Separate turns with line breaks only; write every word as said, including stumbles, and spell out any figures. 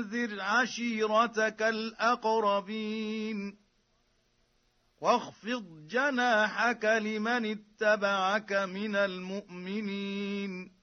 وأنذر عشيرتك الأقربين واخفض جناحك لمن اتبعك من المؤمنين